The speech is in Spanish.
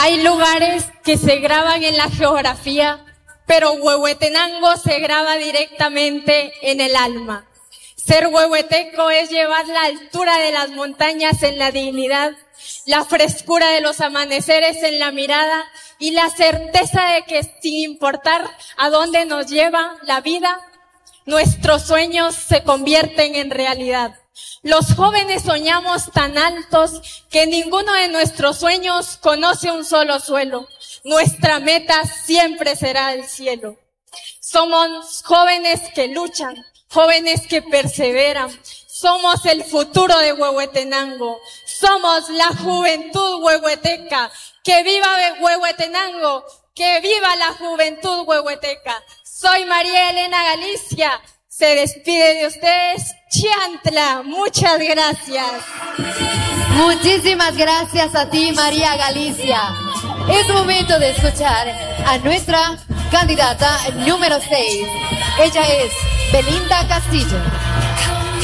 Hay lugares que se graban en la geografía, pero Huehuetenango se graba directamente en el alma. Ser huehueteco es llevar la altura de las montañas en la dignidad, la frescura de los amaneceres en la mirada y la certeza de que sin importar a dónde nos lleva la vida, nuestros sueños se convierten en realidad. Los jóvenes soñamos tan altos que ninguno de nuestros sueños conoce un solo suelo. Nuestra meta siempre será el cielo. Somos jóvenes que luchan, jóvenes que perseveran. Somos el futuro de Huehuetenango. Somos la juventud huehueteca. ¡Que viva Huehuetenango! ¡Que viva la juventud huehueteca! Soy María Elena Galicia. Se despide de ustedes Chiantla. Muchas gracias. Muchísimas gracias a ti, María Galicia. Es momento de escuchar a nuestra candidata número 6. Ella es Belinda Castillo.